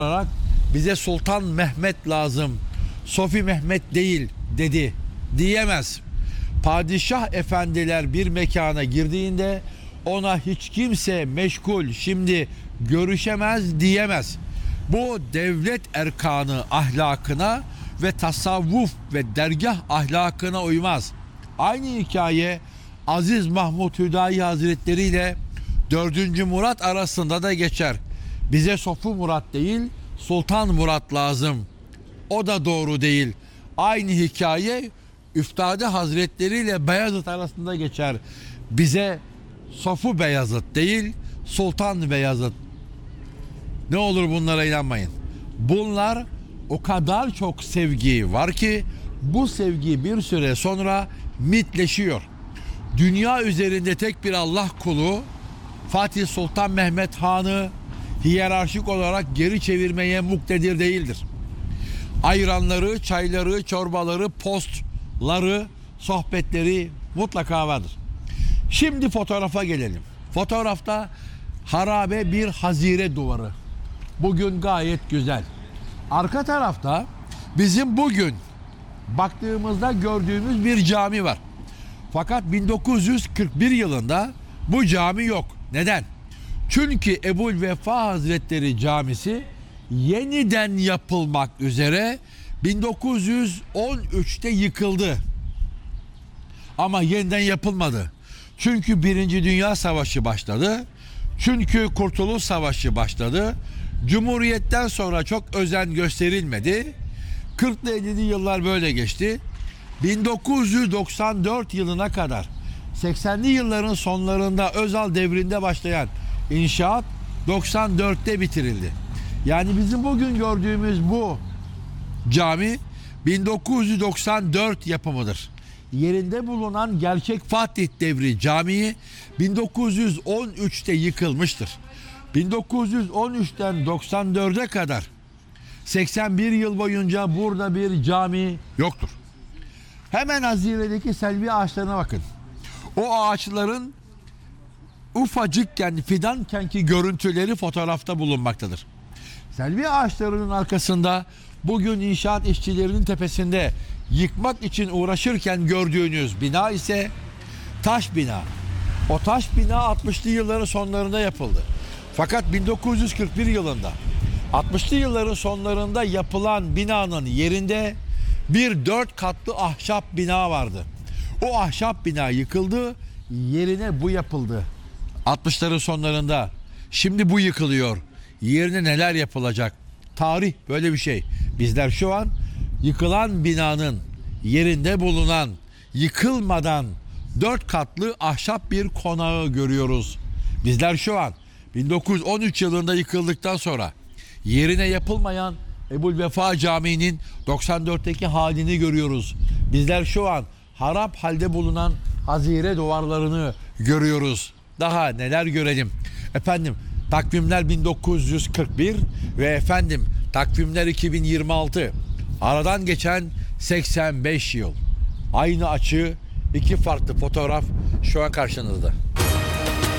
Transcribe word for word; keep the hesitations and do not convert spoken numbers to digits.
olarak bize Sultan Mehmet lazım, Sofi Mehmet değil dedi diyemez. Padişah efendiler bir mekana girdiğinde ona hiç kimse meşgul şimdi görüşemez diyemez. Bu devlet erkanı ahlakına ve tasavvuf ve dergah ahlakına uymaz. Aynı hikaye Aziz Mahmud Hüdayi Hazretleri ile dördüncü Murat arasında da geçer. Bize Sofu Murat değil, Sultan Murat lazım. O da doğru değil. Aynı hikaye Üftade Hazretleri ile Beyazıt arasında geçer. Bize Sofu Beyazıt değil, Sultan Beyazıt. Ne olur bunlara inanmayın. Bunlar o kadar çok sevgi var ki bu sevgi bir süre sonra mitleşiyor. Dünya üzerinde tek bir Allah kulu Fatih Sultan Mehmet Han'ı hiyerarşik olarak geri çevirmeye muktedir değildir. Ayranları, çayları, çorbaları, postları, sohbetleri mutlaka vardır. Şimdi fotoğrafa gelelim. Fotoğrafta harabe bir hazire duvarı. Bugün gayet güzel. Arka tarafta bizim bugün baktığımızda gördüğümüz bir cami var. Fakat bin dokuz yüz kırk bir yılında bu cami yok. Neden? Çünkü Ebu'l-Vefa Hazretleri Camisi yeniden yapılmak üzere bin dokuz yüz on üçte yıkıldı. Ama yeniden yapılmadı. Çünkü Birinci Dünya Savaşı başladı. Çünkü Kurtuluş Savaşı başladı. Cumhuriyetten sonra çok özen gösterilmedi. kırklı elli yıllar böyle geçti. bin dokuz yüz doksan dört yılına kadar seksenli yılların sonlarında Özal devrinde başlayan inşaat doksan dörtte bitirildi. Yani bizim bugün gördüğümüz bu cami bin dokuz yüz doksan dört yapımıdır. Yerinde bulunan gerçek Fatih devri camii bin dokuz yüz on üçte yıkılmıştır. bin dokuz yüz on üçten doksan dörde kadar seksen bir yıl boyunca burada bir cami yoktur. Hemen Hazire'deki selvi ağaçlarına bakın. O ağaçların ufacıkken, fidankenki görüntüleri fotoğrafta bulunmaktadır. Selvi ağaçlarının arkasında bugün inşaat işçilerinin tepesinde yıkmak için uğraşırken gördüğünüz bina ise taş bina. O taş bina altmışlı yılların sonlarında yapıldı. Fakat bin dokuz yüz kırk bir yılında altmışlı yılların sonlarında yapılan binanın yerinde bir dört katlı ahşap bina vardı. O ahşap bina yıkıldı, yerine bu yapıldı. altmışların sonlarında. Şimdi bu yıkılıyor. Yerine neler yapılacak? Tarih böyle bir şey. Bizler şu an yıkılan binanın yerinde bulunan, yıkılmadan dört katlı ahşap bir konağı görüyoruz. Bizler şu an bin dokuz yüz on üç yılında yıkıldıktan sonra yerine yapılmayan Ebu'l-Vefa Camii'nin doksan dörtteki halini görüyoruz. Bizler şu an harap halde bulunan hazire duvarlarını görüyoruz. Daha neler görelim? Efendim takvimler bin dokuz yüz kırk bir ve efendim takvimler iki bin yirmi altı. Aradan geçen seksen beş yıl. Aynı açı, iki farklı fotoğraf şu an karşınızda.